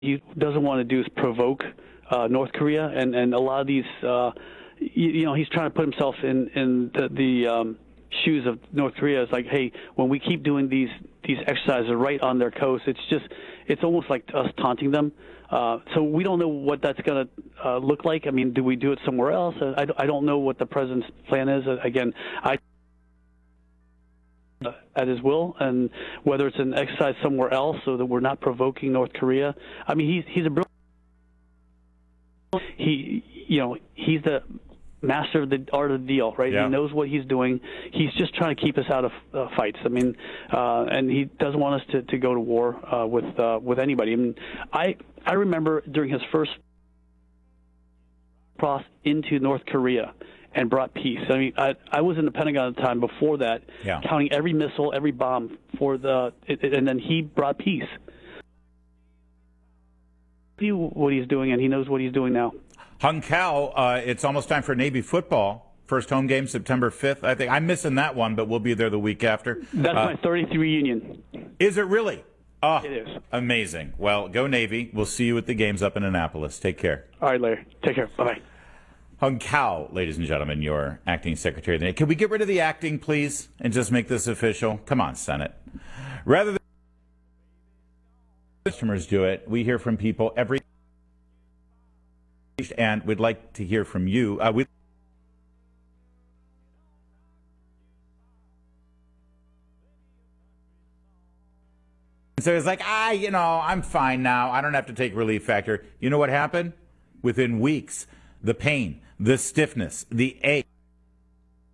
he doesn't want to do is provoke North Korea, and a lot of these, he's trying to put himself in the shoes of North Korea. It's like, hey, when we keep doing these exercises right on their coast, it's almost like us taunting them. So we don't know what that's going to look like. I mean, do we do it somewhere else? I don't know what the president's plan is. Again, at his will, and whether it's an exercise somewhere else so that we're not provoking North Korea. I mean, he's a brilliant. He's the master of the art of the deal, right? Yeah. He knows what he's doing. He's just trying to keep us out of fights. I mean, and he doesn't want us to go to war with anybody. I mean, I remember during his first cross into North Korea and brought peace. I mean, I was in the Pentagon at the time before that, counting every missile, every bomb and then he brought peace. See what he's doing, and he knows what he's doing now. Hung Kao, it's almost time for Navy football. First home game, September 5th. I think I'm missing that one, but we'll be there the week after. That's my 30th reunion. Is it really? Oh, it is. Amazing. Well, go Navy. We'll see you at the games up in Annapolis. Take care. All right, Larry. Take care. Bye-bye. Hung Kao, ladies and gentlemen, your acting secretary of the Navy. Can we get rid of the acting, please, and just make this official? Come on, Senate. Rather than customers do it, we hear from people every and we'd like to hear from you. So it's like, I'm fine now. I don't have to take Relief Factor. You know what happened? Within weeks, the pain, the stiffness, the ache.